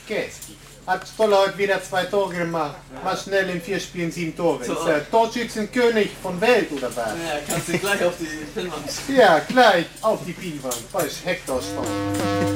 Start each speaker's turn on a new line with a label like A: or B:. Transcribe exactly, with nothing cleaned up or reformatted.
A: geht. Hat Stoller heute wieder zwei Tore gemacht. Mal schnell in vier Spielen sieben Tore.
B: So.
A: Ist der Torschützenkönig von Welt oder was?
B: Ja, kannst du gleich auf die Pinnwand.
A: Ja, gleich auf die Pinnwand. Da ist Hector Stoll.